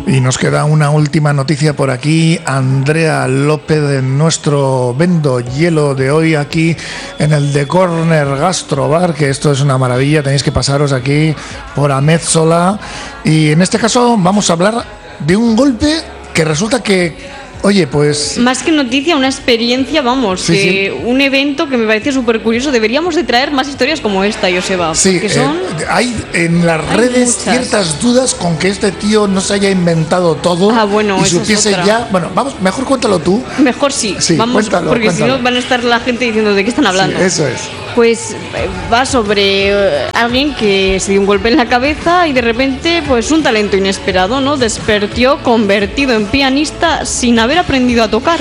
Y nos queda una última noticia por aquí. Andrea López, nuestro vendo hielo de hoy aquí en el The Corner Gastrobar, que esto es una maravilla, tenéis que pasaros aquí por Amézcola. Y en este caso vamos a hablar de un golpe que resulta que, oye, pues... Más que noticia, una experiencia, vamos, sí, que sí. Un evento que me parece súper curioso. Deberíamos de traer más historias como esta, Joseba. Sí, hay en las redes muchas. Ciertas dudas con que este tío no se haya inventado todo y supiese ya... Bueno, vamos, mejor cuéntalo tú. Mejor sí, vamos, cuéntalo, porque cuéntalo. Si no van a estar la gente diciendo de qué están hablando. Sí, eso es. Pues va sobre alguien que se dio un golpe en la cabeza y de repente, pues un talento inesperado, ¿no? Despertó convertido en pianista sin haber aprendido a tocar.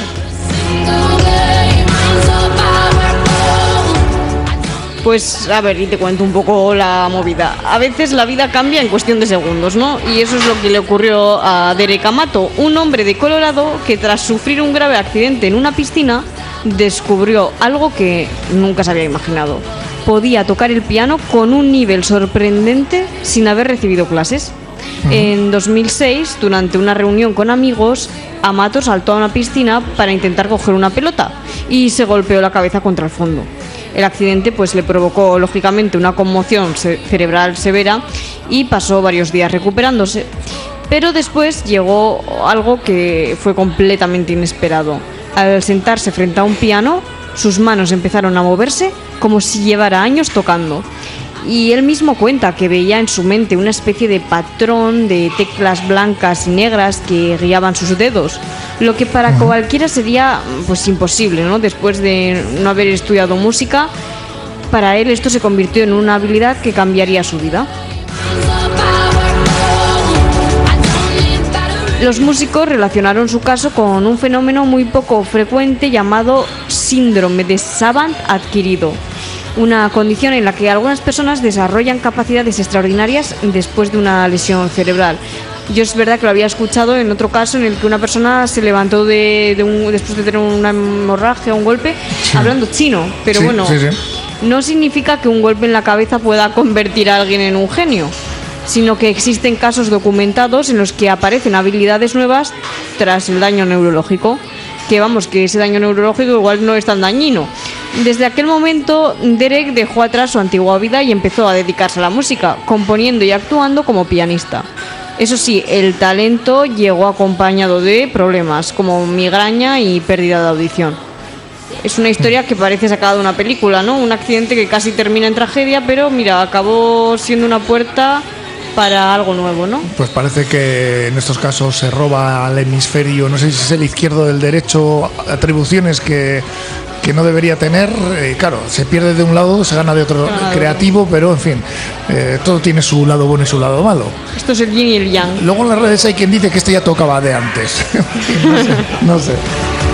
Pues a ver, y te cuento un poco la movida. A veces la vida cambia en cuestión de segundos, ¿no? Y eso es lo que le ocurrió a Derek Amato, un hombre de Colorado que tras sufrir un grave accidente en una piscina descubrió algo que nunca se había imaginado. Podía tocar el piano con un nivel sorprendente sin haber recibido clases. En 2006, durante una reunión con amigos, Amato saltó a una piscina para intentar coger una pelota y se golpeó la cabeza contra el fondo. El accidente pues le provocó lógicamente una conmoción cerebral severa y pasó varios días recuperándose. Pero después llegó algo que fue completamente inesperado. Al sentarse frente a un piano, sus manos empezaron a moverse como si llevara años tocando. Y él mismo cuenta que veía en su mente una especie de patrón de teclas blancas y negras que guiaban sus dedos, lo que para cualquiera sería pues imposible, ¿no? Después de no haber estudiado música, para él esto se convirtió en una habilidad que cambiaría su vida. Los músicos relacionaron su caso con un fenómeno muy poco frecuente llamado síndrome de Savant adquirido, una condición en la que algunas personas desarrollan capacidades extraordinarias después de una lesión cerebral. Yo es verdad que lo había escuchado en otro caso en el que una persona se levantó después de tener una hemorragia o un golpe, hablando chino, pero sí, bueno, sí. No significa que un golpe en la cabeza pueda convertir a alguien en un genio, sino que existen casos documentados en los que aparecen habilidades nuevas tras el daño neurológico. Que vamos, que ese daño neurológico igual no es tan dañino. Desde aquel momento, Derek dejó atrás su antigua vida y empezó a dedicarse a la música, componiendo y actuando como pianista. Eso sí, el talento llegó acompañado de problemas como migraña y pérdida de audición. Es una historia que parece sacada de una película, ¿no? Un accidente que casi termina en tragedia, pero mira, acabó siendo una puerta para algo nuevo, ¿no? Pues parece que en estos casos se roba al hemisferio, no sé si es el izquierdo o el derecho, atribuciones que no debería tener. Claro, se pierde de un lado, se gana de otro, creativo, pero en fin, todo tiene su lado bueno y su lado malo. Esto es el yin y el yang. Luego en las redes hay quien dice que este ya tocaba de antes. No sé.